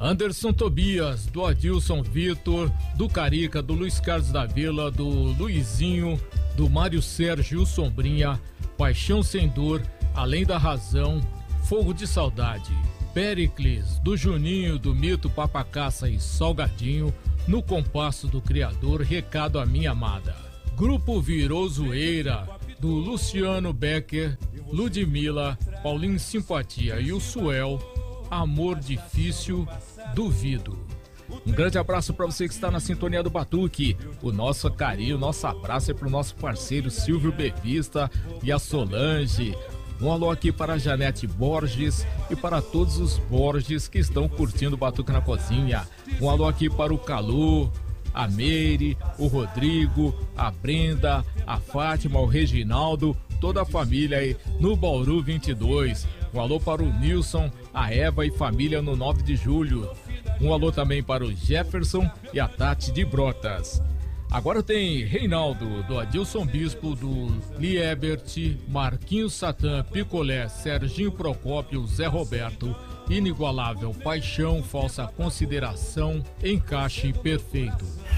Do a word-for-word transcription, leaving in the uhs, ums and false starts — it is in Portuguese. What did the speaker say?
Anderson Tobias, do Adilson Vitor, do Carica, do Luiz Carlos da Vila, do Luizinho, do Mário Sérgio Sombrinha, Paixão Sem Dor, Além da Razão, Fogo de Saudade. Péricles, do Juninho, do Mito, Papacaça e Salgadinho, No Compasso do Criador, Recado à Minha Amada. Grupo Virou Zoeira, do Luciano Becker, Ludmilla, Paulinho Simpatia e o Suel, Amor Difícil, Duvido. Um grande abraço para você que está na sintonia do Batuque. O nosso carinho, o nosso abraço é para o nosso parceiro Silvio Bevista e a Solange. Um alô aqui para a Janete Borges e para todos os Borges que estão curtindo o Batuque na Cozinha. Um alô aqui para o Calu, a Meire, o Rodrigo, a Brenda, a Fátima, o Reginaldo, toda a família aí no Bauru vinte e dois. Um alô para o Nilson, a Eva e família no nove de julho. Um alô também para o Jefferson e a Tati de Brotas. Agora tem Reinaldo, do Adilson Bispo, do Liebert, Marquinhos Satã, Picolé, Serginho Procópio, Zé Roberto, Inigualável, Paixão, Falsa Consideração, Encaixe Perfeito.